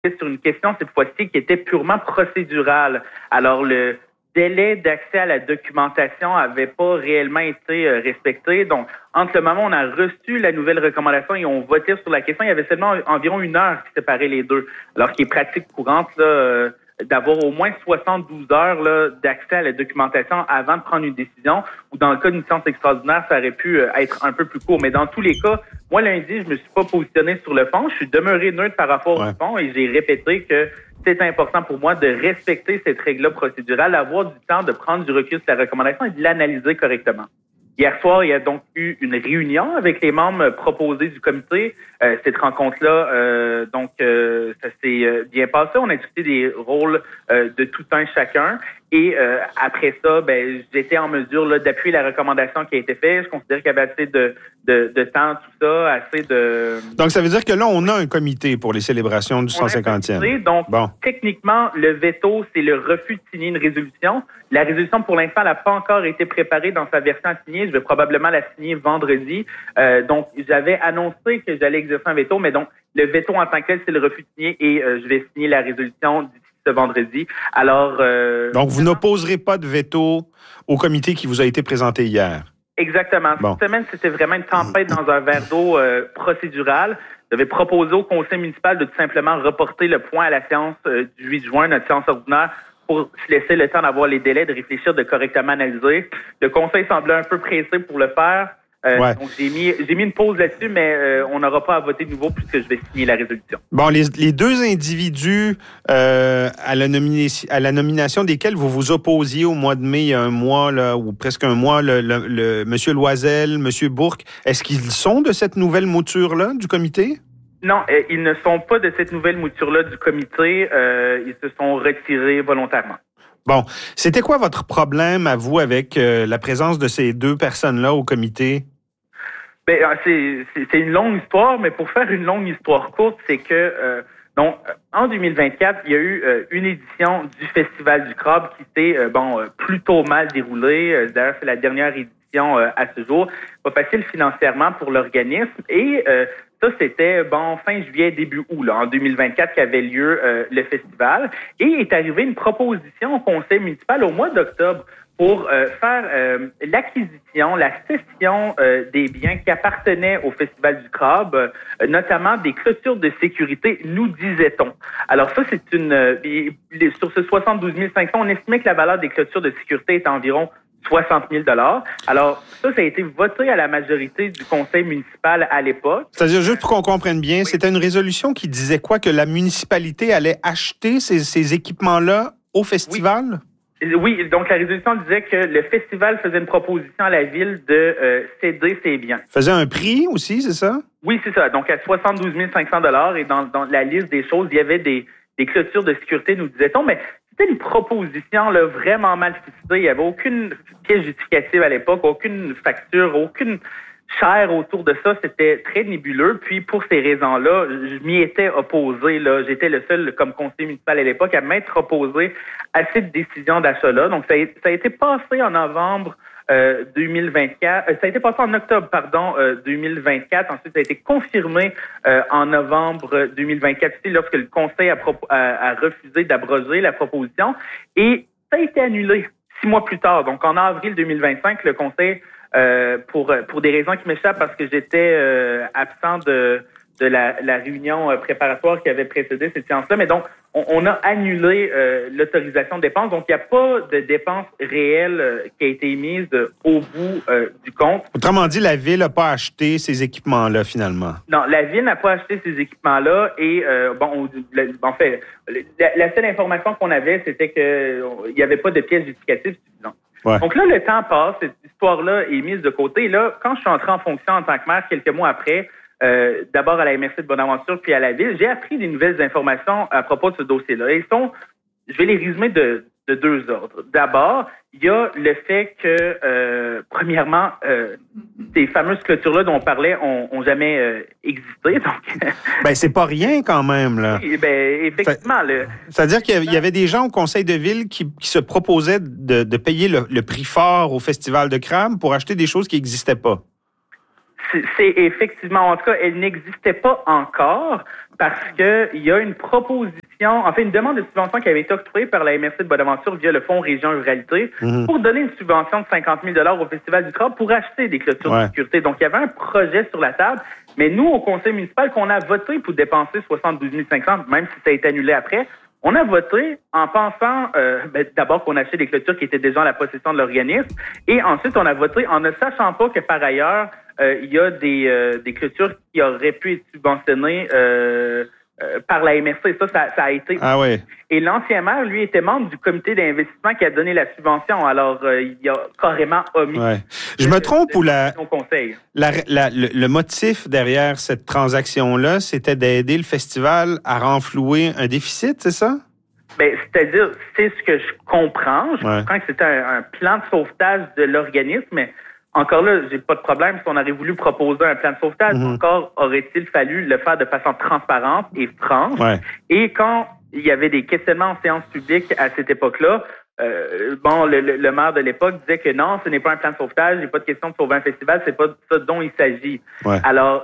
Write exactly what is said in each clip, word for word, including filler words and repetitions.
sur une question cette fois-ci qui était purement procédurale. Alors, le délai d'accès à la documentation avait pas réellement été euh, respecté. Donc, entre le moment où on a reçu la nouvelle recommandation et on votait sur la question, il y avait seulement environ une heure qui séparait les deux. Alors qu'il est pratique courante là, euh, d'avoir au moins soixante-douze heures là, d'accès à la documentation avant de prendre une décision, ou dans le cas d'une séance extraordinaire, ça aurait pu euh, être un peu plus court. Mais dans tous les cas, moi, lundi, je me suis pas positionné sur le fond. Je suis demeuré neutre par rapport ouais. au fond et j'ai répété que c'est important pour moi de respecter cette règle-là procédurale, d'avoir du temps de prendre du recul sur la recommandation et de l'analyser correctement. Hier soir, il y a donc eu une réunion avec les membres proposés du comité. Euh, cette rencontre-là, euh, donc, euh, ça s'est euh, bien passé. On a discuté des rôles euh, de tout un chacun. Et euh, après ça, ben, j'étais en mesure là, d'appuyer la recommandation qui a été faite. Je considère qu'il y avait assez de, de, de temps, tout ça, assez de... Donc, ça veut dire que là, on a un comité pour les célébrations du cent cinquantième. Donc, bon. techniquement, le veto, c'est le refus de signer une résolution. La résolution, pour l'instant, n'a pas encore été préparée dans sa version signée. Je vais probablement la signer vendredi. Euh, donc, j'avais annoncé que j'allais exercer un veto, mais donc, le veto en tant que tel, c'est le refus de signer et euh, je vais signer la résolution d'ici ce vendredi. Alors... Euh, donc, vous n'opposerez pas de veto au comité qui vous a été présenté hier? Exactement. Bon. Cette semaine, c'était vraiment une tempête dans un verre d'eau euh, procédural. J'avais proposé au conseil municipal de tout simplement reporter le point à la séance euh, du huit juin, notre séance ordinaire, pour se laisser le temps d'avoir les délais, de réfléchir, de correctement analyser. Le conseil semblait un peu pressé pour le faire. Euh, ouais. Donc, j'ai mis, j'ai mis une pause là-dessus, mais euh, on n'aura pas à voter de nouveau puisque je vais signer la résolution. Bon, les, les deux individus euh, à, la nomina- à la nomination desquels vous vous opposiez au mois de mai, il y a un mois, là, ou presque un mois, le, le, le, M. Loisel, M. Bourque, est-ce qu'ils sont de cette nouvelle mouture-là du comité? Non, euh, ils ne sont pas de cette nouvelle mouture-là du comité. Euh, ils se sont retirés volontairement. Bon, c'était quoi votre problème à vous avec euh, la présence de ces deux personnes-là au comité? Ben, c'est, c'est, c'est une longue histoire, mais pour faire une longue histoire courte, c'est que euh, donc en deux mille vingt-quatre, il y a eu euh, une édition du Festival du Crabe qui s'est euh, bon euh, plutôt mal déroulée. Euh, d'ailleurs, c'est la dernière édition euh, à ce jour. Pas facile financièrement pour l'organisme. Et euh, ça, c'était bon fin juillet, début août, là, en deux mille vingt-quatre, qu'avait lieu euh, le festival. Et est arrivée une proposition au conseil municipal au mois d'octobre pour euh, faire euh, l'acquisition, la cession euh, des biens qui appartenaient au Festival du Crabe, euh, notamment des clôtures de sécurité, nous disait-on. Alors ça, c'est une... Euh, sur ce soixante-douze mille cinq cents, on estimait que la valeur des clôtures de sécurité était environ soixante mille dollars. Alors ça, ça a été voté à la majorité du conseil municipal à l'époque. C'est-à-dire, juste pour qu'on comprenne bien, oui. C'était une résolution qui disait quoi? Que la municipalité allait acheter ces, ces équipements-là au festival? Oui. Oui, donc la résolution disait que le festival faisait une proposition à la ville de euh, céder ses biens. Faisait un prix aussi, c'est ça? Oui, c'est ça. Donc à soixante-douze mille cinq cents dollars et dans, dans la liste des choses, il y avait des, des clôtures de sécurité, nous disait-on, mais c'était une proposition là, vraiment mal ficelée. Il n'y avait aucune pièce justificative à l'époque, aucune facture, aucune chair autour de ça. C'était très nébuleux. Puis pour ces raisons-là, je m'y étais opposé. Là. J'étais le seul, comme conseiller municipal à l'époque, à m'être opposé à cette décision d'achat-là. Donc ça a, ça a été passé en novembre euh, deux mille vingt-quatre. Euh, ça a été passé en octobre, pardon, euh, deux mille vingt-quatre. Ensuite, ça a été confirmé euh, en novembre deux mille vingt-quatre, lorsque le conseil a, pro- a, a refusé d'abroger la proposition. Et ça a été annulé six mois plus tard. Donc en avril deux mille vingt-cinq, le conseil Euh, pour pour des raisons qui m'échappent parce que j'étais euh, absent de de la, la réunion euh, préparatoire qui avait précédé cette séance-là. Mais donc, on, on a annulé euh, l'autorisation de dépenses. Donc, il n'y a pas de dépense réelle euh, qui a été émise euh, au bout euh, du compte. Autrement dit, la Ville n'a pas acheté ces équipements-là, finalement. Non, la Ville n'a pas acheté ces équipements-là. Et, euh, bon, on, le, en fait, la, la seule information qu'on avait, c'était qu'il n'y avait pas de pièces justificatives suffisantes. Ouais. Donc là, le temps passe, cette histoire-là est mise de côté. Et là, quand je suis entré en fonction en tant que maire, quelques mois après, euh, d'abord à la M R C de Bonaventure, puis à la Ville, j'ai appris des nouvelles informations à propos de ce dossier-là. Et ils sont, je vais les résumer de, de deux ordres. D'abord, il y a le fait que, euh, premièrement, euh, ces fameuses clôtures-là dont on parlait ont, ont jamais euh, existé. Donc, ben c'est pas rien quand même là. Oui, ben effectivement. Le... C'est-à-dire qu'il y avait des gens au conseil de ville qui, qui se proposaient de, de payer le, le prix fort au festival de Crabe pour acheter des choses qui n'existaient pas. C'est, c'est effectivement, en tout cas, elle n'existait pas encore parce que il y a une proposition, en fait, une demande de subvention qui avait été octroyée par la M R C de Bonaventure via le Fonds Région Ruralité mm-hmm. pour donner une subvention de cinquante mille dollars au Festival du Trap pour acheter des clôtures ouais. de sécurité. Donc, il y avait un projet sur la table, mais nous, au conseil municipal, qu'on a voté pour dépenser soixante-douze mille cinq cents, même si ça a été annulé après, on a voté en pensant euh, ben, d'abord qu'on achetait des clôtures qui étaient déjà en la possession de l'organisme et ensuite on a voté en ne sachant pas que par ailleurs, euh, il y a des, euh, des clôtures qui auraient pu être subventionnées euh, euh, par la M R C. Ça, ça, ça a été... Ah ouais. Et l'ancien maire, lui, était membre du comité d'investissement qui a donné la subvention. Alors, euh, il a carrément omis... Ouais. Je me trompe ou la, conseil. la, la le, le motif derrière cette transaction-là, c'était d'aider le festival à renflouer un déficit, c'est ça? Ben, c'est-à-dire, c'est ce que je comprends. Je ouais. comprends que c'était un, un plan de sauvetage de l'organisme, mais encore là, j'ai pas de problème. Si on aurait voulu proposer un plan de sauvetage, mm-hmm. encore aurait-il fallu le faire de façon transparente et franche. Ouais. Et quand il y avait des questionnements en séance publique à cette époque-là, euh, bon, le, le, le maire de l'époque disait que non, ce n'est pas un plan de sauvetage, il n'y a pas de question de sauver un festival, c'est pas ça dont il s'agit. Ouais. Alors,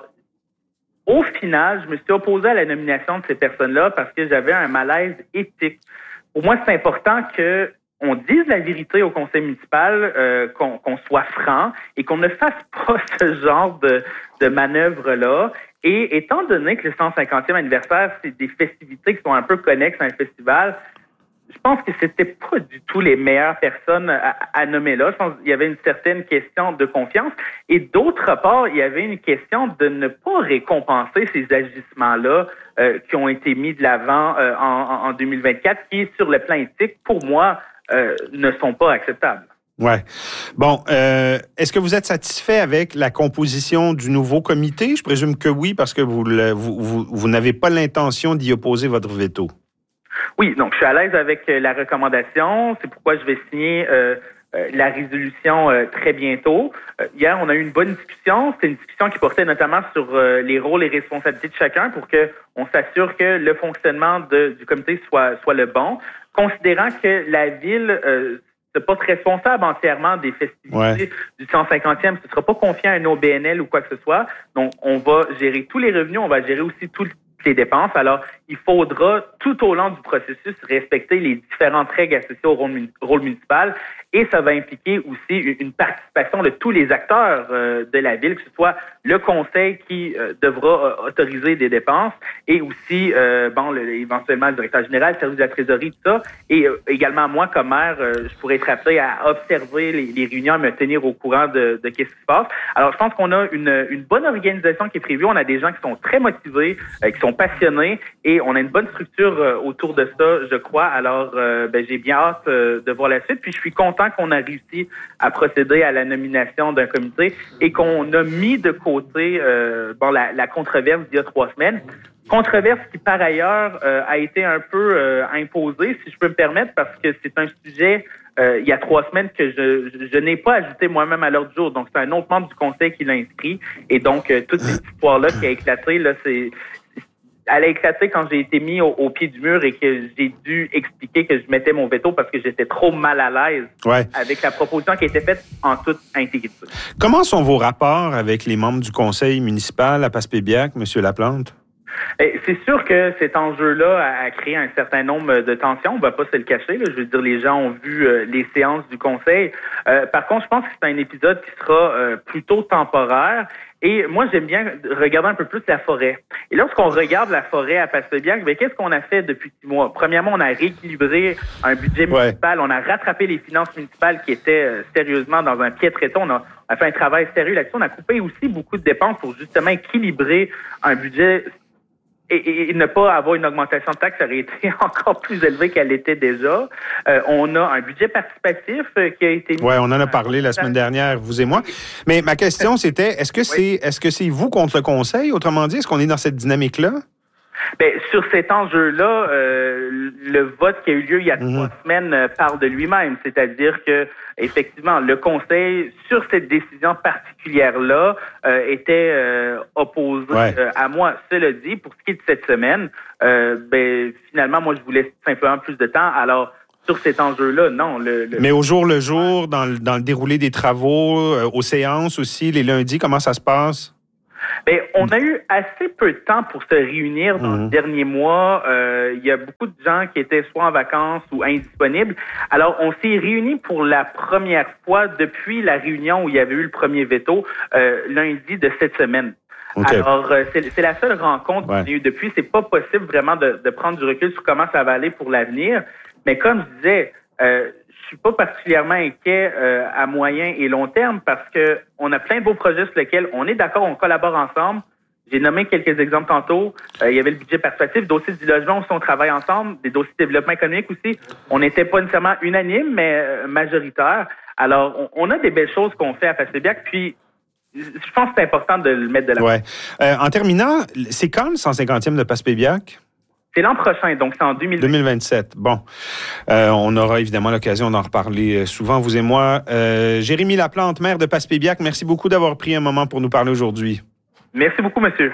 au final, je me suis opposé à la nomination de ces personnes-là parce que j'avais un malaise éthique. Pour moi, c'est important que on dise la vérité au conseil municipal, euh, qu'on, qu'on soit franc et qu'on ne fasse pas ce genre de, de manœuvre-là. Et étant donné que le cent cinquantième anniversaire, c'est des festivités qui sont un peu connexes à un festival, je pense que c'était pas du tout les meilleures personnes à, à nommer là. Je pense qu'il y avait une certaine question de confiance. Et d'autre part, il y avait une question de ne pas récompenser ces agissements-là euh, qui ont été mis de l'avant euh, en, en deux mille vingt-quatre, qui, sur le plan éthique, pour moi, euh, ne sont pas acceptables. Ouais. Bon, euh, est-ce que vous êtes satisfait avec la composition du nouveau comité? Je présume que oui, parce que vous, le, vous, vous, vous n'avez pas l'intention d'y opposer votre veto. Oui, donc je suis à l'aise avec la recommandation. C'est pourquoi je vais signer euh, euh, la résolution euh, très bientôt. Euh, hier, on a eu une bonne discussion. C'était une discussion qui portait notamment sur euh, les rôles et responsabilités de chacun pour que on s'assure que le fonctionnement de, du comité soit soit le bon, considérant que la ville euh, se porte responsable entièrement des festivités ouais. du cent cinquantième. Ce ne sera pas confié à un O B N L ou quoi que ce soit. Donc, on va gérer tous les revenus, on va gérer aussi tout le les dépenses. Alors, il faudra tout au long du processus respecter les différentes règles associées au rôle, rôle municipal et ça va impliquer aussi une participation de tous les acteurs euh, de la ville, que ce soit le conseil qui euh, devra euh, autoriser des dépenses et aussi, euh, bon, le, éventuellement le directeur général, le service de la trésorerie, tout ça. Et euh, également, moi, comme maire, euh, je pourrais être appelé à observer les, les réunions, à me tenir au courant de, de qu'est-ce qui se passe. Alors, je pense qu'on a une, une bonne organisation qui est prévue. On a des gens qui sont très motivés, euh, qui sont passionnés et on a une bonne structure euh, autour de ça, je crois. Alors, euh, ben, j'ai bien hâte euh, de voir la suite. Puis, je suis content qu'on a réussi à procéder à la nomination d'un comité et qu'on a mis de côté euh, bon la, la controverse d'il y a trois semaines. Controverse qui, par ailleurs, euh, a été un peu euh, imposée, si je peux me permettre, parce que c'est un sujet, euh, il y a trois semaines, que je, je, je n'ai pas ajouté moi-même à l'ordre du jour. Donc, c'est un autre membre du conseil qui l'a inscrit. Et donc, euh, toute cette histoire-là qui a éclaté, là, c'est... Elle a éclaté quand j'ai été mis au, au pied du mur et que j'ai dû expliquer que je mettais mon veto parce que j'étais trop mal à l'aise ouais. avec la proposition qui a été faite en toute intégrité. Comment sont vos rapports avec les membres du conseil municipal à Passepébiac, M. Laplante? C'est sûr que cet enjeu-là a créé un certain nombre de tensions. On ne va pas se le cacher. Là. Je veux dire, les gens ont vu euh, les séances du conseil. Euh, par contre, je pense que c'est un épisode qui sera euh, plutôt temporaire. Et moi, j'aime bien regarder un peu plus la forêt. Et lorsqu'on regarde la forêt à Passepébiac, bien, qu'est-ce qu'on a fait depuis six mois? Premièrement, on a rééquilibré un budget municipal. Ouais. On a rattrapé les finances municipales qui étaient euh, sérieusement dans un piètre état. On a, on a fait un travail sérieux là-dessus. On a coupé aussi beaucoup de dépenses pour justement équilibrer un budget Et, et, et ne pas avoir une augmentation de taxes, ça aurait été encore plus élevé qu'elle l'était déjà. Euh, on a un budget participatif euh, qui a été mis... Oui, on en a parlé la semaine dernière, vous et moi. Mais ma question, c'était, est-ce que c'est, est-ce que c'est vous contre le conseil? Autrement dit, est-ce qu'on est dans cette dynamique-là? Bien, sur cet enjeu-là, euh, le vote qui a eu lieu il y a mm-hmm. trois semaines euh, parle de lui-même. C'est-à-dire que, effectivement, le Conseil, sur cette décision particulière-là, euh, était euh, opposé ouais. euh, à moi. Cela dit, pour ce qui est de cette semaine, euh, ben, finalement, moi, je voulais simplement plus de temps. Alors, sur cet enjeu-là, non. Le, le... Mais au jour le jour, dans le, dans le déroulé des travaux, euh, aux séances aussi, les lundis, comment ça se passe? Bien, on a eu assez peu de temps pour se réunir dans mmh. les derniers mois. Euh, il y a beaucoup de gens qui étaient soit en vacances ou indisponibles. Alors, on s'est réunis pour la première fois depuis la réunion où il y avait eu le premier veto, euh, lundi de cette semaine. Okay. Alors, euh, c'est, c'est la seule rencontre ouais. qu'on a eue depuis. C'est pas possible vraiment de, de prendre du recul sur comment ça va aller pour l'avenir. Mais comme je disais, euh, je suis pas particulièrement inquiet euh, à moyen et long terme parce que on a plein de beaux projets sur lesquels on est d'accord, on collabore ensemble. J'ai nommé quelques exemples tantôt. Euh, il y avait le budget participatif, dossier du logement aussi on travaille ensemble, des dossiers de développement économique aussi. On n'était pas nécessairement unanime, mais euh, majoritaire. Alors, on, on a des belles choses qu'on fait à Passepébiac, puis je pense que c'est important de le mettre de l'avant. Ouais. Euh, en terminant, c'est quand le cent cinquantième de Passepébiac? C'est l'an prochain, donc c'est en deux mille vingt-sept. deux mille vingt-sept. Bon, euh, on aura évidemment l'occasion d'en reparler souvent, vous et moi. Euh, Jérémy Laplante, maire de Passepébiac, merci beaucoup d'avoir pris un moment pour nous parler aujourd'hui. Merci beaucoup, monsieur.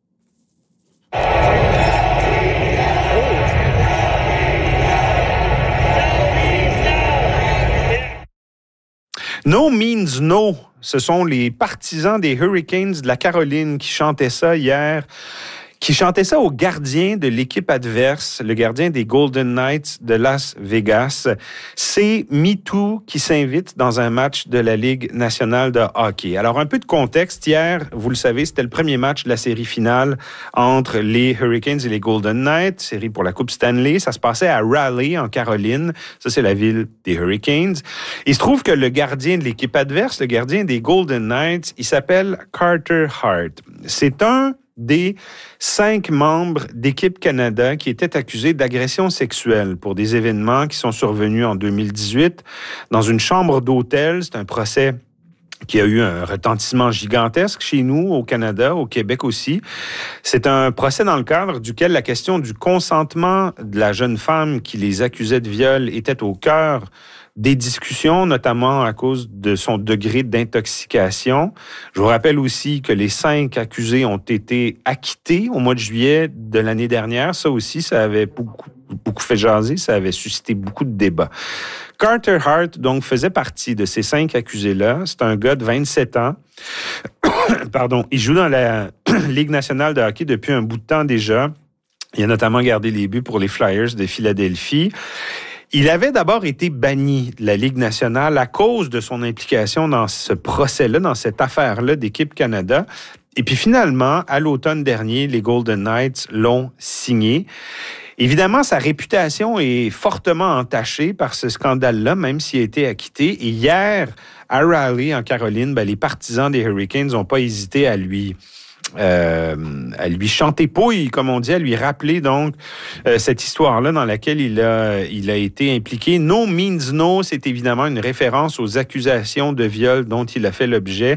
No means no. Ce sont les partisans des Hurricanes de la Caroline qui chantaient ça hier. qui chantait ça au gardien de l'équipe adverse, le gardien des Golden Knights de Las Vegas. C'est MeToo qui s'invite dans un match de la Ligue nationale de hockey. Alors, un peu de contexte. Hier, vous le savez, c'était le premier match de la série finale entre les Hurricanes et les Golden Knights, série pour la Coupe Stanley. Ça se passait à Raleigh, en Caroline. Ça, c'est la ville des Hurricanes. Il se trouve que le gardien de l'équipe adverse, le gardien des Golden Knights, il s'appelle Carter Hart. C'est un des cinq membres d'Équipe Canada qui étaient accusés d'agression sexuelle pour des événements qui sont survenus en deux mille dix-huit dans une chambre d'hôtel. C'est un procès qui a eu un retentissement gigantesque chez nous, au Canada, au Québec aussi. C'est un procès dans le cadre duquel la question du consentement de la jeune femme qui les accusait de viol était au cœur des discussions, notamment à cause de son degré d'intoxication. Je vous rappelle aussi que les cinq accusés ont été acquittés au mois de juillet de l'année dernière. Ça aussi, ça avait beaucoup, beaucoup fait jaser, ça avait suscité beaucoup de débats. Carter Hart, donc, faisait partie de ces cinq accusés-là. C'est un gars de vingt-sept ans. Pardon. Il joue dans la Ligue nationale de hockey depuis un bout de temps déjà. Il a notamment gardé les buts pour les Flyers de Philadelphie. Il avait d'abord été banni de la Ligue nationale à cause de son implication dans ce procès-là, dans cette affaire-là d'Équipe Canada. Et puis finalement, à l'automne dernier, les Golden Knights l'ont signé. Évidemment, sa réputation est fortement entachée par ce scandale-là, même s'il a été acquitté. Et hier, à Raleigh, en Caroline, ben, les partisans des Hurricanes n'ont pas hésité à lui... Euh, à lui chanter pouille, comme on dit, à lui rappeler donc euh, cette histoire-là dans laquelle il a, il a été impliqué. No means no, c'est évidemment une référence aux accusations de viol dont il a fait l'objet.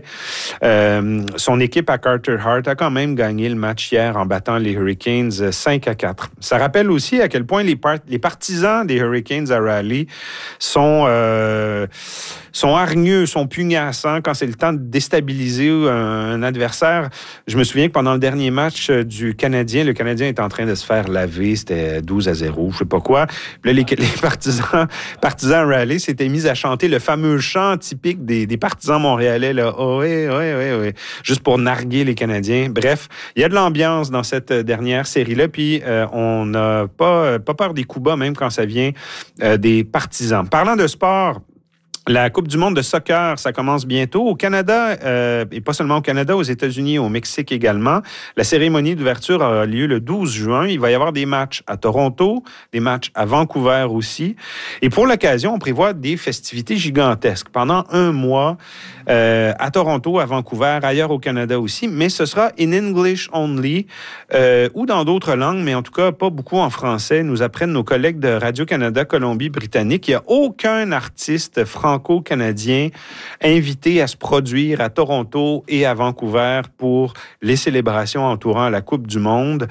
Euh, son équipe à Carter Hart a quand même gagné le match hier en battant les Hurricanes cinq à quatre. Ça rappelle aussi à quel point les, part- les partisans des Hurricanes à Raleigh sont... Euh, sont hargneux, sont pugnaçants quand c'est le temps de déstabiliser un, un adversaire. Je me souviens que pendant le dernier match du Canadien, le Canadien était en train de se faire laver, c'était douze à zéro, je sais pas quoi. Puis là, les, les partisans, partisans Raleigh s'étaient mis à chanter le fameux chant typique des, des partisans montréalais, là. Oh, oui, oui, oui, oui. Juste pour narguer les Canadiens. Bref, il y a de l'ambiance dans cette dernière série-là, puis euh, on n'a pas, pas peur des coups bas, même quand ça vient euh, des partisans. Parlant de sport, la Coupe du monde de soccer, ça commence bientôt. Au Canada, euh, et pas seulement au Canada, aux États-Unis, au Mexique également. La cérémonie d'ouverture aura lieu le douze juin. Il va y avoir des matchs à Toronto, des matchs à Vancouver aussi. Et pour l'occasion, on prévoit des festivités gigantesques pendant un mois euh, à Toronto, à Vancouver, ailleurs au Canada aussi. Mais ce sera in English only euh, ou dans d'autres langues, mais en tout cas pas beaucoup en français. Nous apprennent nos collègues de Radio-Canada Colombie-Britannique. Il n'y a aucun artiste français franco-canadien invité à se produire à Toronto et à Vancouver pour les célébrations entourant la Coupe du monde.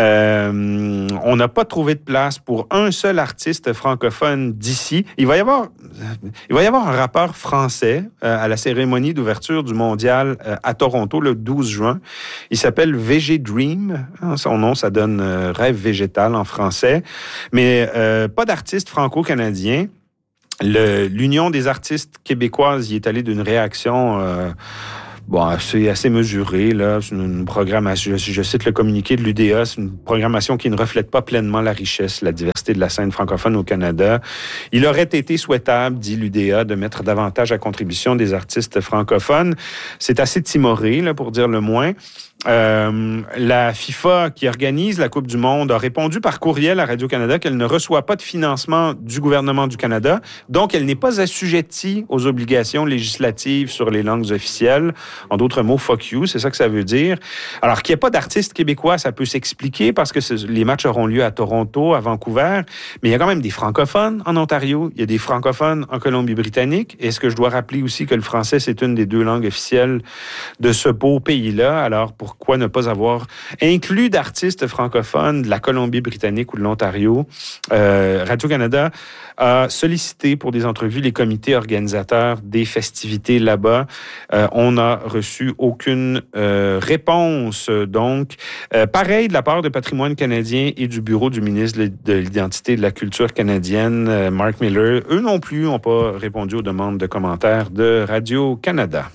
Euh, on n'a pas trouvé de place pour un seul artiste francophone d'ici. Il va y avoir, il va y avoir un rappeur français euh, à la cérémonie d'ouverture du mondial euh, à Toronto le douze juin. Il s'appelle V G Dream. Son nom, ça donne euh, rêve végétal en français. Mais euh, pas d'artiste franco-canadien. Le, L'Union des artistes québécoises y est allée d'une réaction euh, Bon, c'est assez mesuré, là. C'est une programmation, je, je cite le communiqué de l'U D A, c'est une programmation qui ne reflète pas pleinement la richesse, la diversité de la scène francophone au Canada. Il aurait été souhaitable, dit l'U D A, de mettre davantage à contribution des artistes francophones. C'est assez timoré, là, pour dire le moins. Euh, la FIFA, qui organise la Coupe du monde, a répondu par courriel à Radio-Canada qu'elle ne reçoit pas de financement du gouvernement du Canada, donc elle n'est pas assujettie aux obligations législatives sur les langues officielles. En d'autres mots, fuck you, c'est ça que ça veut dire. Alors, qu'il n'y ait pas d'artistes québécois, ça peut s'expliquer parce que les matchs auront lieu à Toronto, à Vancouver, mais il y a quand même des francophones en Ontario, il y a des francophones en Colombie-Britannique. Est-ce que je dois rappeler aussi que le français, c'est une des deux langues officielles de ce beau pays-là? Alors, pourquoi ne pas avoir inclus d'artistes francophones de la Colombie-Britannique ou de l'Ontario? Euh, Radio-Canada a sollicité pour des entrevues les comités organisateurs des festivités là-bas. Euh, on n'a reçu aucune euh, réponse. Donc, euh, pareil de la part de Patrimoine canadien et du bureau du ministre de l'Identité et de la Culture canadienne, euh, Mark Miller. Eux non plus n'ont pas répondu aux demandes de commentaires de Radio-Canada.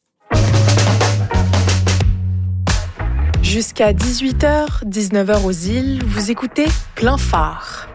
Jusqu'à dix-huit heures, dix-neuf heures aux îles, vous écoutez Plein Phare.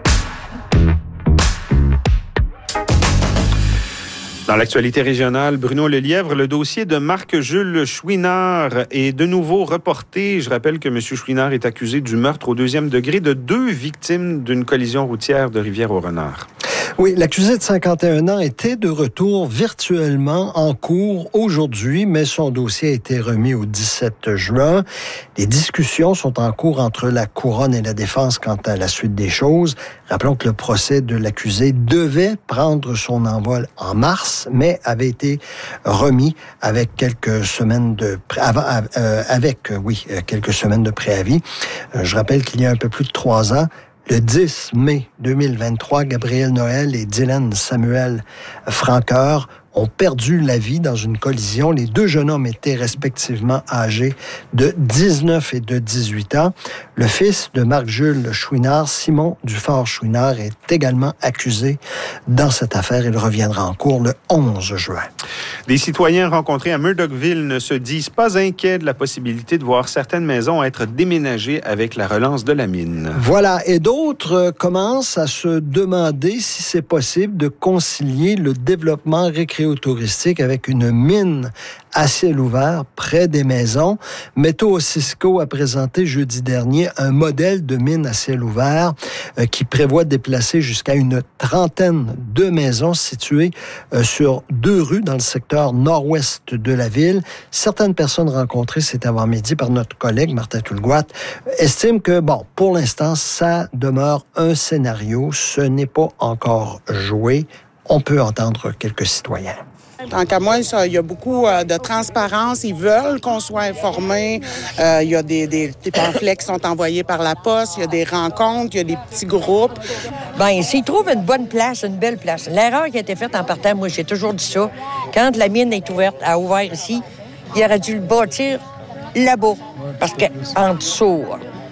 Dans l'actualité régionale, Bruno Lelièvre, le dossier de Marc-Jules Chouinard est de nouveau reporté. Je rappelle que M. Chouinard est accusé du meurtre au deuxième degré de deux victimes d'une collision routière de Rivière-au-Renard. Oui, l'accusé de cinquante et un ans était de retour virtuellement en cours aujourd'hui, mais son dossier a été remis au dix-sept juin. Les discussions sont en cours entre la Couronne et la Défense quant à la suite des choses. Rappelons que le procès de l'accusé devait prendre son envol en mars, mais avait été remis avec quelques semaines de avant, euh, avec oui quelques semaines de préavis. Euh, je rappelle qu'il y a un peu plus de trois ans. Le dix mai deux mille vingt-trois, Gabriel Noël et Dylan Samuel Francoeur ont perdu la vie dans une collision. Les deux jeunes hommes étaient respectivement âgés de dix-neuf et de dix-huit ans. Le fils de Marc-Jules Chouinard, Simon Dufort-Chouinard, est également accusé dans cette affaire. Il reviendra en cours le onze juin. Des citoyens rencontrés à Murdochville ne se disent pas inquiets de la possibilité de voir certaines maisons être déménagées avec la relance de la mine. Voilà, et d'autres commencent à se demander si c'est possible de concilier le développement récréatif touristique avec une mine à ciel ouvert près des maisons. Météo Cisco a présenté jeudi dernier un modèle de mine à ciel ouvert euh, qui prévoit de déplacer jusqu'à une trentaine de maisons situées euh, sur deux rues dans le secteur nord-ouest de la ville. Certaines personnes rencontrées cet avant-midi par notre collègue Martin Toulgoat estiment que, bon, pour l'instant, ça demeure un scénario. Ce n'est pas encore joué. On peut entendre quelques citoyens. Tant qu'à moi, ça, il y a beaucoup euh, de transparence. Ils veulent qu'on soit informés. Euh, il y a des, des, des pamphlets qui sont envoyés par la poste. Il y a des rencontres. Il y a des petits groupes. Bien, s'ils trouvent une bonne place, une belle place. L'erreur qui a été faite en partant, moi, j'ai toujours dit ça. Quand la mine est ouverte, a ouvert ici, il aurait dû le bâtir là-bas. Parce qu'en dessous,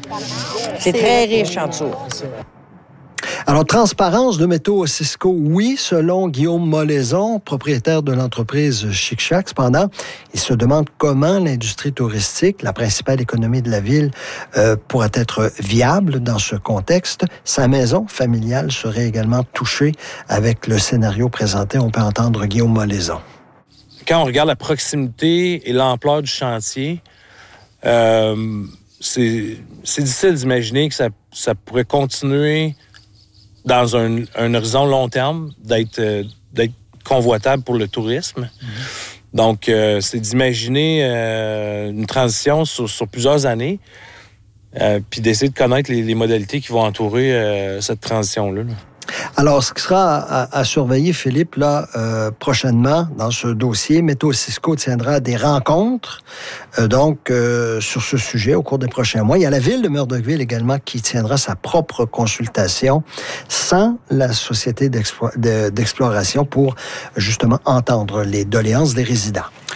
c'est très riche en dessous. Alors, transparence de Météo Cisco, oui, selon Guillaume Molaison, propriétaire de l'entreprise Chic Chac. Cependant, il se demande comment l'industrie touristique, la principale économie de la ville, euh, pourrait être viable dans ce contexte. Sa maison familiale serait également touchée avec le scénario présenté. On peut entendre Guillaume Molaison. Quand on regarde la proximité et l'ampleur du chantier, euh, c'est, c'est difficile d'imaginer que ça, ça pourrait continuer dans un, un horizon long terme, d'être, euh, d'être convoitable pour le tourisme. Mm-hmm. Donc, euh, c'est d'imaginer euh, une transition sur, sur plusieurs années, euh, puis d'essayer de connaître les, les modalités qui vont entourer euh, cette transition-là, là. Alors, ce qui sera à, à surveiller, Philippe, là, euh, prochainement, dans ce dossier, Météo Cisco tiendra des rencontres, euh, donc, euh, sur ce sujet au cours des prochains mois. Il y a la ville de Murdochville également qui tiendra sa propre consultation sans la société d'explo- de, d'exploration pour, justement, entendre les doléances des résidents.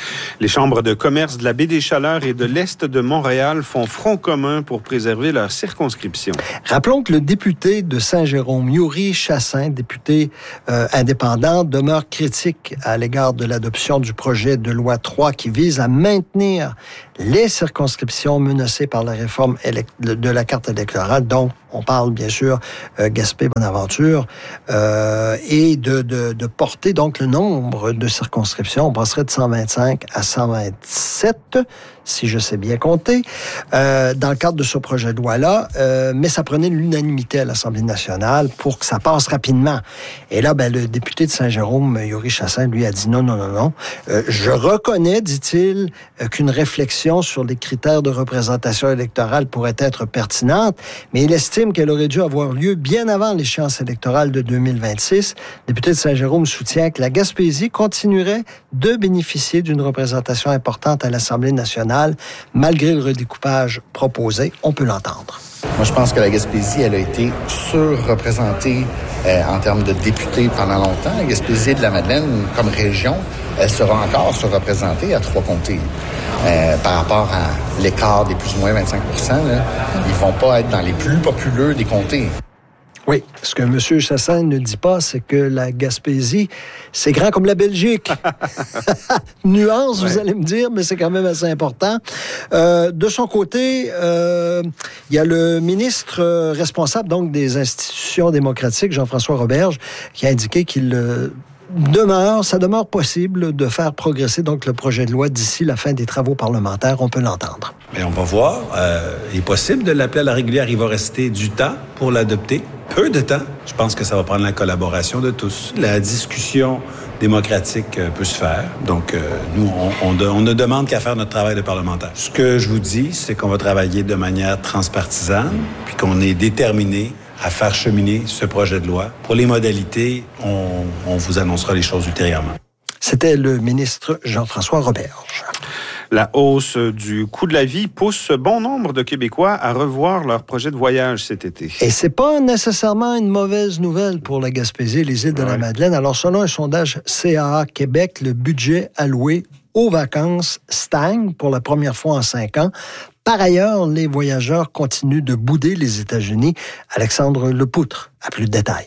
Les chambres de commerce de la baie des Chaleurs et de l'Est de Montréal font front commun pour préserver leur circonscription. Rappelons que le député de Saint-Jérôme, Yuri Chassin, député euh, indépendant, demeure critique à l'égard de l'adoption du projet de loi trois qui vise à maintenir les circonscriptions menacées par la réforme élect- de la carte électorale, dont on parle bien sûr euh, Gaspé-Bonaventure, euh, et de, de, de porter donc le nombre de circonscriptions. On passerait de cent vingt-cinq à cent vingt-sept, si je sais bien compter, euh, dans le cadre de ce projet de loi-là, euh, mais ça prenait l'unanimité à l'Assemblée nationale pour que ça passe rapidement. Et là, ben, le député de Saint-Jérôme, Yuri Chassin, lui, a dit non, non, non, non. Euh, je reconnais, dit-il, euh, qu'une réflexion sur les critères de représentation électorale pourrait être pertinente, mais il estime qu'elle aurait dû avoir lieu bien avant l'échéance électorale de deux mille vingt-six. Le député de Saint-Jérôme soutient que la Gaspésie continuerait de bénéficier d'une représentation importante à l'Assemblée nationale malgré le redécoupage proposé. On peut l'entendre. Moi, je pense que la Gaspésie, elle a été surreprésentée euh, en termes de députés pendant longtemps. La Gaspésie et de la Madeleine, comme région, elle sera encore surreprésentée à trois comtés. Euh, par rapport à l'écart des plus ou moins vingt-cinq pour cent, là, ils vont pas être dans les plus populeux des comtés. Oui, ce que M. Chassin ne dit pas, c'est que la Gaspésie, c'est grand comme la Belgique. Nuance, ouais. Vous allez me dire, mais c'est quand même assez important. Euh, de son côté, euh, il y a le ministre responsable donc des institutions démocratiques, Jean-François Roberge, qui a indiqué qu'il euh, demeure, ça demeure possible de faire progresser donc le projet de loi d'ici la fin des travaux parlementaires. On peut l'entendre. Mais on va voir. Euh, il est possible de l'appeler à la régulière. Il va rester du temps pour l'adopter. Peu de temps. Je pense que ça va prendre la collaboration de tous. La discussion démocratique euh, peut se faire. Donc, euh, nous, on, on, de, on ne demande qu'à faire notre travail de parlementaire. Ce que je vous dis, c'est qu'on va travailler de manière transpartisane, puis qu'on est déterminé à faire cheminer ce projet de loi. Pour les modalités, on, on vous annoncera les choses ultérieurement. C'était le ministre Jean-François Roberge. La hausse du coût de la vie pousse bon nombre de Québécois à revoir leur projet de voyage cet été. Et c'est pas nécessairement une mauvaise nouvelle pour la Gaspésie et les îles de ouais. la Madeleine. Alors, selon un sondage C A A Québec, le budget alloué aux vacances stagne pour la première fois en cinq ans. Par ailleurs, les voyageurs continuent de bouder les États-Unis. Alexandre Lepoutre a plus de détails.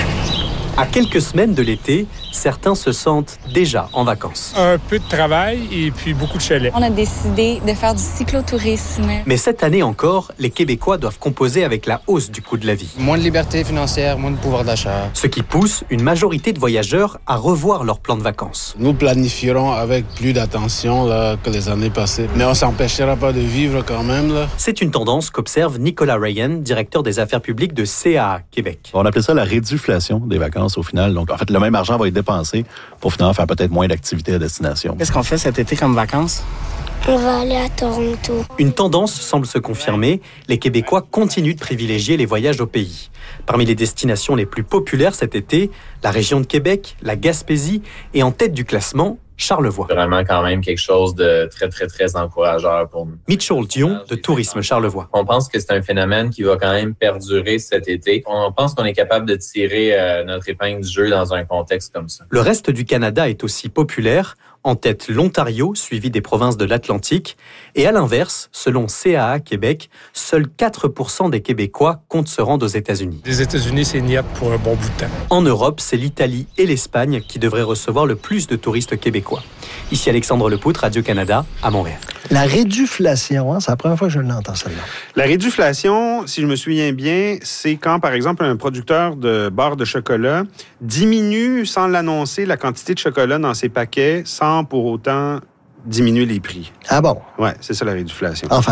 À quelques semaines de l'été, certains se sentent déjà en vacances. Un peu de travail et puis beaucoup de chalets. On a décidé de faire du cyclotourisme. Mais cette année encore, les Québécois doivent composer avec la hausse du coût de la vie. Moins de liberté financière, moins de pouvoir d'achat. Ce qui pousse une majorité de voyageurs à revoir leur plan de vacances. Nous planifierons avec plus d'attention là, que les années passées. Mais on ne s'empêchera pas de vivre quand même. Là. C'est une tendance qu'observe Nicolas Ryan, directeur des affaires publiques de C A A Québec. On appelle ça la réduflation des vacances au final. Donc, en fait, le même argent va être dépensé pour finalement faire peut-être moins d'activités à destination. Qu'est-ce qu'on fait cet été comme vacances? On va aller à Toronto. Une tendance semble se confirmer. Les Québécois continuent de privilégier les voyages au pays. Parmi les destinations les plus populaires cet été, la région de Québec, la Gaspésie et en tête du classement, Charlevoix. C'est vraiment quand même quelque chose de très, très, très encourageant pour nous. Mitchell Dion, de Tourisme Charlevoix. On pense que c'est un phénomène qui va quand même perdurer cet été. On pense qu'on est capable de tirer euh, notre épingle du jeu dans un contexte comme ça. Le reste du Canada est aussi populaire. En tête, l'Ontario, suivi des provinces de l'Atlantique. Et à l'inverse, selon C A A Québec, seuls quatre pour cent des Québécois comptent se rendre aux États-Unis. Les États-Unis, c'est niet pour un bon bout de temps. En Europe, c'est l'Italie et l'Espagne qui devraient recevoir le plus de touristes québécois. Ici Alexandre Lepoutre, Radio-Canada, à Montréal. La réduflation, hein, c'est la première fois que je l'entends, celle-là. La réduflation, si je me souviens bien, c'est quand, par exemple, un producteur de barres de chocolat diminue, sans l'annoncer, la quantité de chocolat dans ses paquets, sans pour autant diminuer les prix. Ah bon? Oui, c'est ça la réduflation. Enfin.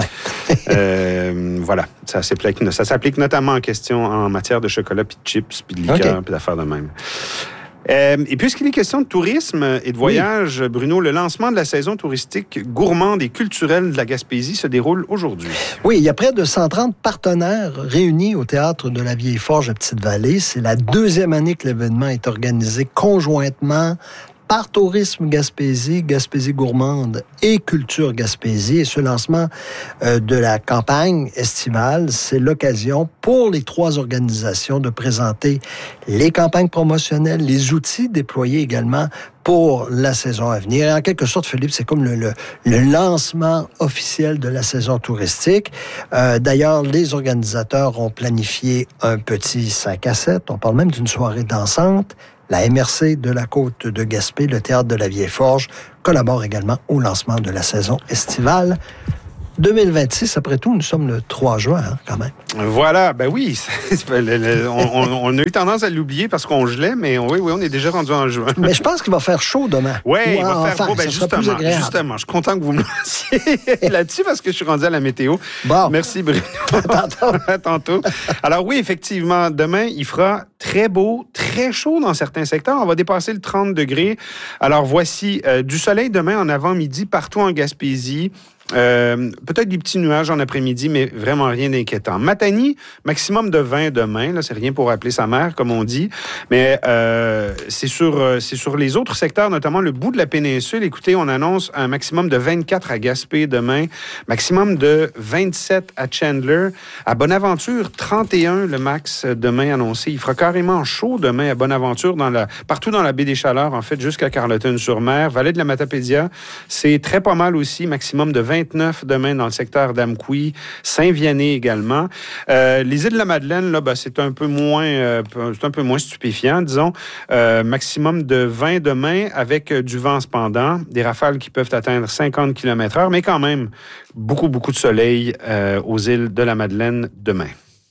euh, voilà, ça s'applique, ça s'applique notamment en question en matière de chocolat, puis de chips, puis de liqueur, okay. puis d'affaires de même. Euh, et puisqu'il est question de tourisme et de voyage, oui. Bruno, le lancement de la saison touristique gourmande et culturelle de la Gaspésie se déroule aujourd'hui. Oui, il y a près de cent trente partenaires réunis au Théâtre de la Vieille Forge à Petite-Vallée. C'est la deuxième année que l'événement est organisé conjointement par Tourisme Gaspésie, Gaspésie gourmande et Culture Gaspésie. Et ce lancement euh, de la campagne estivale, c'est l'occasion pour les trois organisations de présenter les campagnes promotionnelles, les outils déployés également pour la saison à venir. Et en quelque sorte, Philippe, c'est comme le, le, le lancement officiel de la saison touristique. Euh, d'ailleurs, les organisateurs ont planifié un petit cinq à sept. On parle même d'une soirée dansante. La M R C de la Côte de Gaspé, le Théâtre de la Vieille Forge, collabore également au lancement de la saison estivale deux mille vingt-six. Après tout, nous sommes le trois juin, hein, quand même. Voilà, ben oui. on, on, on a eu tendance à l'oublier parce qu'on gelait, mais oui, oui, on est déjà rendu en juin. Mais je pense qu'il va faire chaud demain. Oui, il va enfin, faire beau. Ben justement, justement, je suis content que vous me lanciez là-dessus parce que je suis rendu à la météo. Bon. Merci, Bruno. À tantôt. Alors oui, effectivement, demain, il fera très beau, très chaud dans certains secteurs. On va dépasser le trente degrés. Alors voici euh, du soleil demain en avant-midi partout en Gaspésie. Euh, peut-être des petits nuages en après-midi, mais vraiment rien d'inquiétant. Matanie, maximum de vingt demain. Là, c'est rien pour appeler sa mère, comme on dit. Mais euh, c'est sur, euh, c'est sur les autres secteurs, notamment le bout de la péninsule. Écoutez, on annonce un maximum de vingt-quatre à Gaspé demain, maximum de vingt-sept à Chandler. À Bonaventure, trente et un le max demain annoncé. Il fera carrément chaud demain à Bonaventure, dans la, partout dans la baie des Chaleurs, en fait, jusqu'à Carleton-sur-Mer. Vallée de la Matapédia, c'est très pas mal aussi, maximum de vingt-neuf demain dans le secteur d'Amqui, Saint-Vianney également. Euh, les îles de la Madeleine, là, ben, c'est un peu moins, euh, c'est un peu moins stupéfiant, disons. Euh, maximum de vingt demain avec euh, du vent cependant, des rafales qui peuvent atteindre cinquante kilomètres heure, mais quand même beaucoup, beaucoup de soleil euh, aux îles de la Madeleine demain.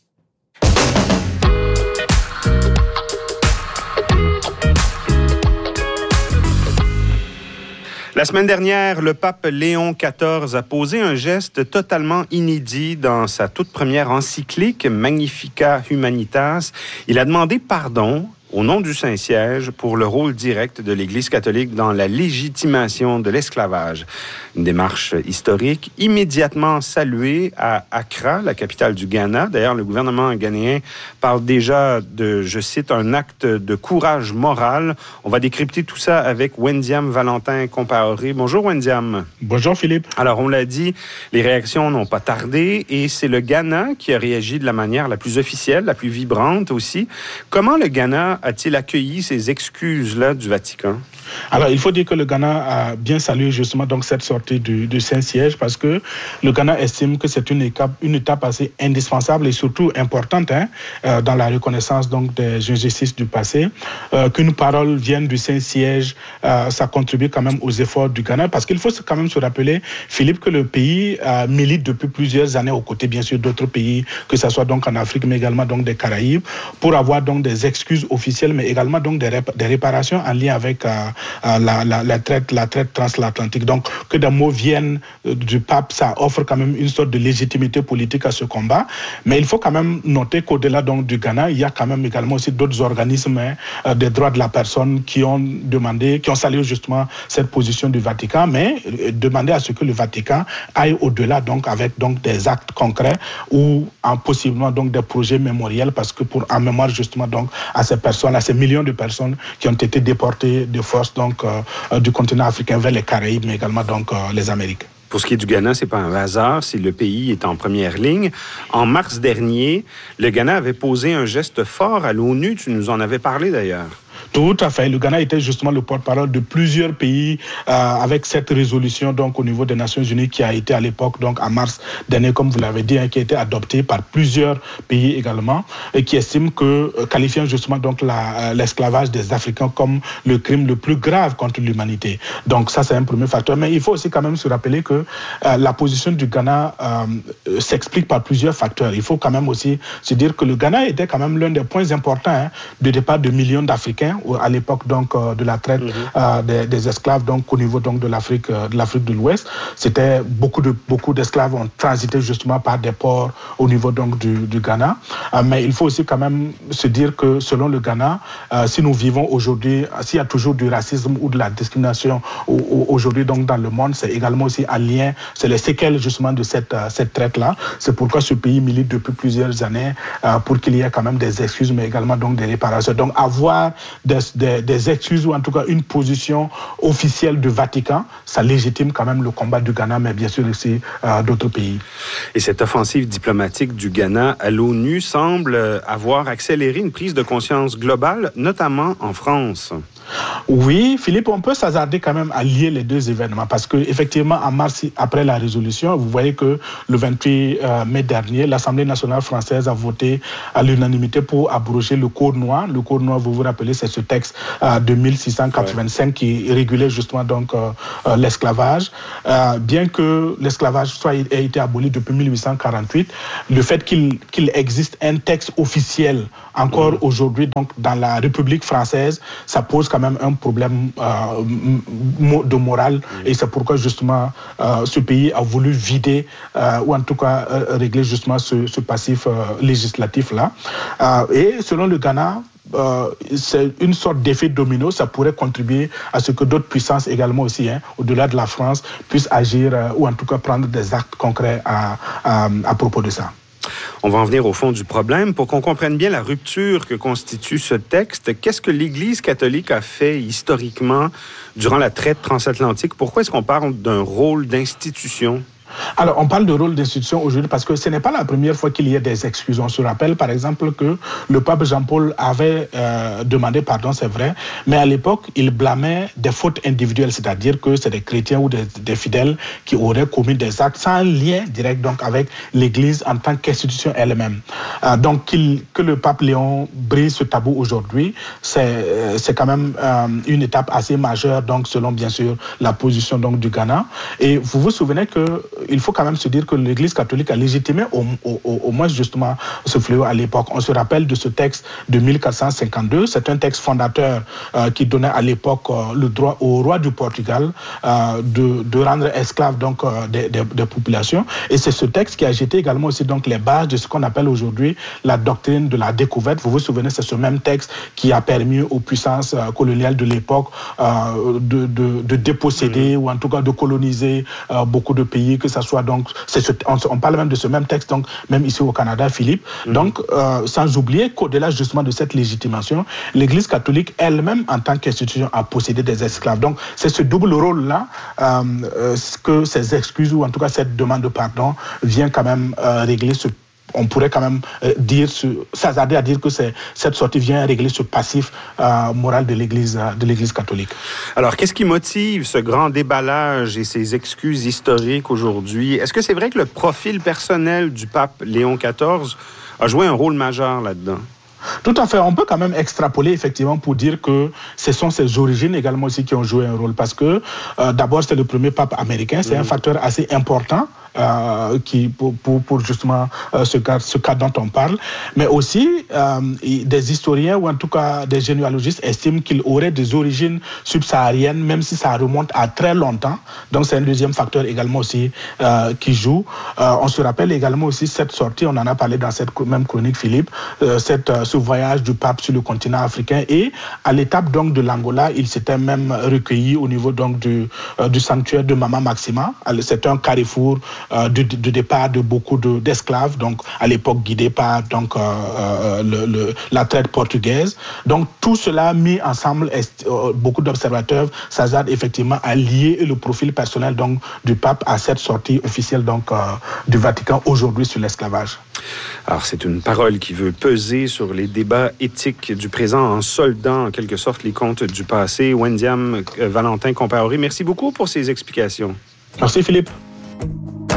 La semaine dernière, le pape Léon quatorze a posé un geste totalement inédit dans sa toute première encyclique Magnificat Humanitas. Il a demandé pardon au nom du Saint-Siège pour le rôle direct de l'Église catholique dans la légitimation de l'esclavage. Une démarche historique immédiatement saluée à Accra, la capitale du Ghana. D'ailleurs, le gouvernement ghanéen parle déjà de, je cite, un acte de courage moral. On va décrypter tout ça avec Wendiam Valentin Compaoré. Bonjour Wendiam. Bonjour Philippe. Alors, on l'a dit, les réactions n'ont pas tardé et c'est le Ghana qui a réagi de la manière la plus officielle, la plus vibrante aussi. Comment le Ghana a-t-il accueilli ces excuses-là du Vatican? Alors, il faut dire que le Ghana a bien salué justement donc cette sortie du, du Saint-Siège parce que le Ghana estime que c'est une étape, une étape assez indispensable et surtout importante hein, euh, dans la reconnaissance donc des injustices du passé. Euh, qu'une parole vienne du Saint-Siège, euh, ça contribue quand même aux efforts du Ghana parce qu'il faut quand même se rappeler, Philippe, que le pays euh, milite depuis plusieurs années aux côtés bien sûr d'autres pays, que ce soit donc en Afrique mais également donc des Caraïbes, pour avoir donc des excuses officielles mais également donc des, rép- des réparations en lien avec euh, euh, la, la, la, traite, la traite transatlantique. Donc que des mots viennent euh, du pape, ça offre quand même une sorte de légitimité politique à ce combat. Mais il faut quand même noter qu'au-delà donc du Ghana, il y a quand même également aussi d'autres organismes hein, euh, des droits de la personne qui ont demandé, qui ont salué justement cette position du Vatican, mais euh, demandé à ce que le Vatican aille au-delà donc avec donc des actes concrets ou en possiblement donc des projets mémoriels parce que pour en mémoire justement donc à ces personnes, à ces millions de personnes qui ont été déportées de force donc euh, du continent africain vers les Caraïbes, mais également donc euh, les Amériques. Pour ce qui est du Ghana, c'est pas un hasard si le pays est en première ligne. En mars dernier, le Ghana avait posé un geste fort à l'ONU. Tu nous en avais parlé d'ailleurs. Tout à fait. Le Ghana était justement le porte-parole de plusieurs pays euh, avec cette résolution donc au niveau des Nations Unies qui a été à l'époque donc en mars dernier, comme vous l'avez dit, hein, qui a été adoptée par plusieurs pays également et qui estiment que euh, qualifiant justement donc la, euh, l'esclavage des Africains comme le crime le plus grave contre l'humanité. Donc ça c'est un premier facteur. Mais il faut aussi quand même se rappeler que euh, la position du Ghana euh, s'explique par plusieurs facteurs. Il faut quand même aussi se dire que le Ghana était quand même l'un des points importants hein, de départ de millions d'Africains à l'époque donc euh, de la traite mmh. euh, des, des esclaves donc au niveau donc de l'Afrique euh, de l'Afrique de l'Ouest. C'était beaucoup de beaucoup d'esclaves ont transité justement par des ports au niveau donc du, du Ghana. Euh, mais il faut aussi quand même se dire que selon le Ghana, euh, si nous vivons aujourd'hui, s'il y a toujours du racisme ou de la discrimination au, au, aujourd'hui donc dans le monde, c'est également aussi un lien, c'est les séquelles justement de cette euh, cette traite là. C'est pourquoi ce pays milite depuis plusieurs années euh, pour qu'il y ait quand même des excuses mais également donc des réparations. Donc avoir des des, des, des excuses ou en tout cas une position officielle du Vatican, ça légitime quand même le combat du Ghana, mais bien sûr aussi euh, d'autres pays. Et cette offensive diplomatique du Ghana à l'ONU semble avoir accéléré une prise de conscience globale, notamment en France. Oui, Philippe, on peut s'hasarder quand même à lier les deux événements parce que effectivement, en mars, après la résolution, vous voyez que le vingt-huit mai dernier, l'Assemblée nationale française a voté à l'unanimité pour abroger le Code noir. Le Code noir, vous vous rappelez, c'est ce texte euh, de mille six cent quatre-vingt-cinq ouais. qui régulait justement donc euh, euh, l'esclavage. Euh, bien que l'esclavage soit ait été aboli depuis mille huit cent quarante-huit, le fait qu'il qu'il existe un texte officiel encore mmh. aujourd'hui donc dans la République française, ça pose quand même un problème euh, de morale mmh. et c'est pourquoi justement euh, ce pays a voulu vider euh, ou en tout cas euh, régler justement ce, ce passif euh, législatif là. Euh, et selon le Ghana, Euh, c'est une sorte d'effet domino, ça pourrait contribuer à ce que d'autres puissances également aussi, hein, au-delà de la France, puissent agir euh, ou en tout cas prendre des actes concrets à, à, à propos de ça. On va en venir au fond du problème. Pour qu'on comprenne bien la rupture que constitue ce texte, qu'est-ce que l'Église catholique a fait historiquement durant la traite transatlantique? Pourquoi est-ce qu'on parle d'un rôle d'institution? Alors, on parle de rôle d'institution aujourd'hui parce que ce n'est pas la première fois qu'il y a des excuses. On se rappelle, par exemple, que le pape Jean-Paul avait euh, demandé pardon, c'est vrai, mais à l'époque, il blâmait des fautes individuelles, c'est-à-dire que c'est des chrétiens ou des, des fidèles qui auraient commis des actes sans lien direct donc, avec l'Église en tant qu'institution elle-même. Euh, donc, qu'il, que le pape Léon brise ce tabou aujourd'hui, c'est, c'est quand même euh, une étape assez majeure, donc, selon, bien sûr, la position donc, du Ghana. Et vous vous souvenez que il faut quand même se dire que l'Église catholique a légitimé au, au, au moins justement ce fléau à l'époque. On se rappelle de ce texte de mille quatre cent cinquante-deux. C'est un texte fondateur euh, qui donnait à l'époque euh, le droit au roi du Portugal euh, de, de rendre esclaves donc, euh, des, des, des populations. Et c'est ce texte qui a jeté également aussi donc, les bases de ce qu'on appelle aujourd'hui la doctrine de la découverte. Vous vous souvenez, c'est ce même texte qui a permis aux puissances euh, coloniales de l'époque euh, de, de, de déposséder mmh. ou en tout cas de coloniser euh, beaucoup de pays, que ça soit donc, c'est ce, on, on parle même de ce même texte, donc même ici au Canada, Philippe. Mmh. Donc, euh, sans oublier qu'au-delà justement de cette légitimation, l'Église catholique elle-même, en tant qu'institution, a possédé des esclaves. Donc, c'est ce double rôle-là euh, euh, que ces excuses ou en tout cas cette demande de pardon vient quand même euh, régler ce. On pourrait quand même euh, dire, s'hasarder à dire que c'est, cette sortie vient régler ce passif euh, moral de l'Église, de l'Église catholique. Alors, qu'est-ce qui motive ce grand déballage et ces excuses historiques aujourd'hui? Est-ce que c'est vrai que le profil personnel du pape Léon quatorze a joué un rôle majeur là-dedans? Tout à fait. On peut quand même extrapoler effectivement pour dire que ce sont ses origines également aussi qui ont joué un rôle. Parce que euh, d'abord, c'est le premier pape américain. C'est mmh. un facteur assez important euh, qui, pour, pour, pour justement euh, ce, cas, ce cas dont on parle. Mais aussi, euh, des historiens ou en tout cas des généalogistes estiment qu'il aurait des origines subsahariennes, même si ça remonte à très longtemps. Donc c'est un deuxième facteur également aussi euh, qui joue. Euh, on se rappelle également aussi cette sortie, on en a parlé dans cette même chronique, Philippe, euh, cette euh, ce voyage du pape sur le continent africain et à l'étape donc de l'Angola, il s'était même recueilli au niveau donc du, euh, du sanctuaire de Mama Maxima. C'est un carrefour euh, de, de départ de beaucoup de, d'esclaves, donc à l'époque guidé par donc euh, euh, le, le, la traite portugaise. Donc tout cela mis ensemble, est, euh, beaucoup d'observateurs s'hasardent effectivement à lier le profil personnel donc du pape à cette sortie officielle donc euh, du Vatican aujourd'hui sur l'esclavage. Alors c'est une parole qui veut peser sur les débats éthiques du présent en soldant en quelque sorte les comptes du passé. Wendiam Valentin Compaoré, merci beaucoup pour ces explications. Merci Philippe.